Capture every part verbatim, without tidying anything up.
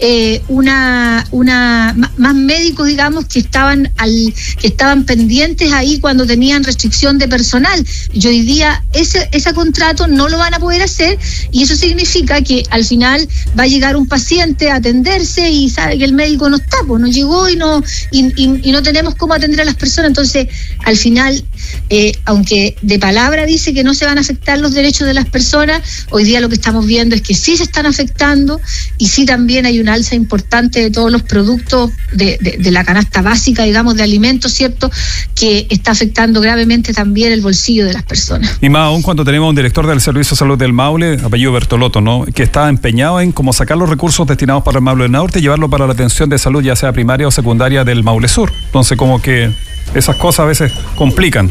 eh, una, una más médicos, digamos, que estaban al, que estaban pendientes ahí cuando tenían restricción de personal. Y hoy día ese, ese contrato no lo van a poder hacer, y eso significa que al final va a llegar un paciente a atenderse y sabe que el médico no está, pues no llegó y no, y, y, y no tenemos cómo atender a las personas. Entonces, al final, eh, aunque de palabra dice que no se van a afectar los derechos de las personas, hoy día lo que estamos viendo es que sí se están afectando, y sí también hay una alza importante de todos los productos de, de, de la canasta básica, digamos, de alimentos, ¿cierto?, que está afectando gravemente también el bolsillo de las personas. Y más aún cuando tenemos un director del Servicio de Salud del Maule, apellido Bertolotto, ¿no?, que está empeñado en cómo sacar los recursos destinados para el Maule del Norte y llevarlo para la atención de salud, ya sea primaria o secundaria, del Maule Sur. Entonces, como que esas cosas a veces complican.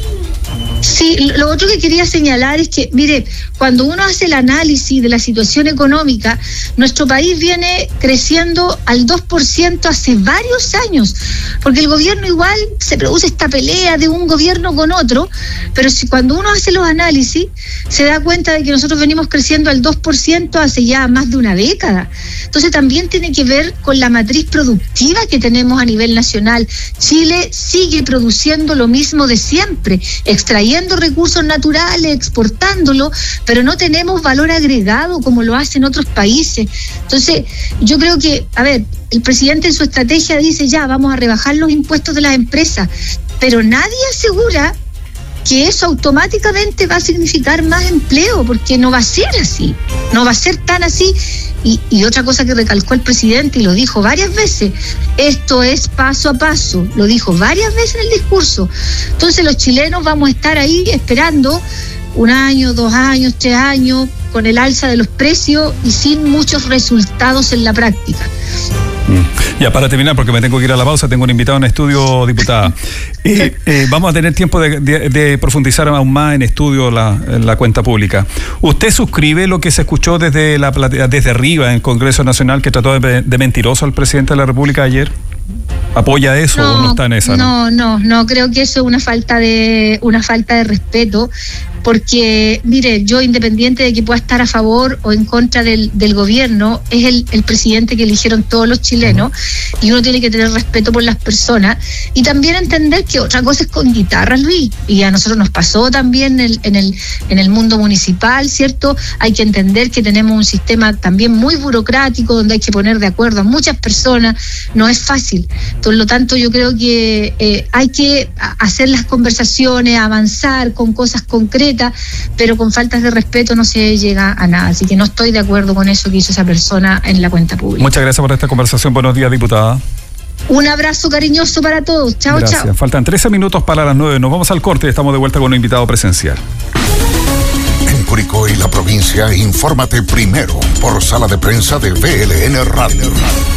Sí, lo otro que quería señalar es que, mire, cuando uno hace el análisis de la situación económica, nuestro país viene creciendo al dos por ciento hace varios años, porque el gobierno igual se produce esta pelea de un gobierno con otro, pero si cuando uno hace los análisis, se da cuenta de que nosotros venimos creciendo al dos por ciento hace ya más de una década. Entonces también tiene que ver con la matriz productiva que tenemos a nivel nacional. Chile sigue produciendo lo mismo de siempre, extrayendo recursos naturales, exportándolo, pero no tenemos valor agregado como lo hacen otros países. Entonces, yo creo que, a ver, el presidente en su estrategia dice ya, vamos a rebajar los impuestos de las empresas, pero nadie asegura que eso automáticamente va a significar más empleo, porque no va a ser así, no va a ser tan así. Y, y otra cosa que recalcó el presidente, y lo dijo varias veces, esto es paso a paso, lo dijo varias veces en el discurso. Entonces los chilenos vamos a estar ahí esperando un año, dos años, tres años, con el alza de los precios y sin muchos resultados en la práctica. Ya, para terminar, porque me tengo que ir a la pausa, tengo un invitado en estudio, diputada. Eh, eh, vamos a tener tiempo de, de, de profundizar aún más en estudio la, en la cuenta pública. ¿Usted suscribe lo que se escuchó desde la desde arriba en el Congreso Nacional, que trató de, de mentiroso al presidente de la República ayer? ¿Apoya eso no, o no está en esa? No, no, no, no, creo que eso es una falta de una falta de respeto, porque, mire, yo, independiente de que pueda estar a favor o en contra del, del gobierno, es el, el presidente que eligieron todos los chilenos, y uno tiene que tener respeto por las personas y también entender que otra cosa es con guitarra, Luis, y a nosotros nos pasó también en el, en el, en el mundo municipal, ¿cierto? Hay que entender que tenemos un sistema también muy burocrático, donde hay que poner de acuerdo a muchas personas, no es fácil. Por lo tanto, yo creo que eh, hay que hacer las conversaciones, avanzar con cosas concretas, pero con faltas de respeto no se llega a nada. Así que no estoy de acuerdo con eso que hizo esa persona en la cuenta pública. Muchas gracias por esta conversación. Buenos días, diputada. Un abrazo cariñoso para todos. Chao, gracias. Chao. Faltan trece minutos para las nueve. Nos vamos al corte y estamos de vuelta con un invitado presencial. En Curicó y la provincia, infórmate primero por sala de prensa de V L N Radio.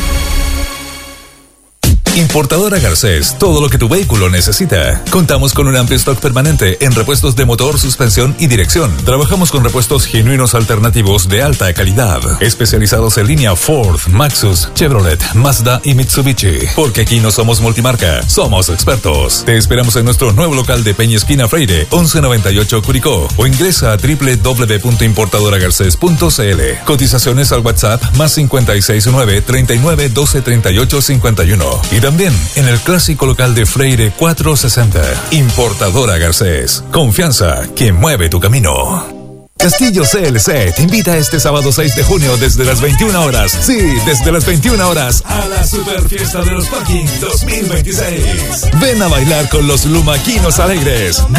Importadora Garcés, todo lo que tu vehículo necesita. Contamos con un amplio stock permanente en repuestos de motor, suspensión y dirección. Trabajamos con repuestos genuinos alternativos de alta calidad, especializados en línea Ford, Maxus, Chevrolet, Mazda y Mitsubishi. Porque aquí no somos multimarca, somos expertos. Te esperamos en nuestro nuevo local de Peña Esquina Freire, once noventa y ocho Curicó, o ingresa a doble u doble u doble u punto importadora garcés punto c l. Cotizaciones al WhatsApp más cincuenta y seis nueve, treinta y nueve, doce, treinta y ocho, cincuenta y uno. Y también en el clásico local de Freire cuatrocientos sesenta. Importadora Garcés. Confianza que mueve tu camino. Castillo C L C te invita este sábado seis de junio desde las veintiuna horas. Sí, desde las veintiuna horas a la super fiesta de los parking dos mil veintiséis. Ven a bailar con los lumaquinos alegres.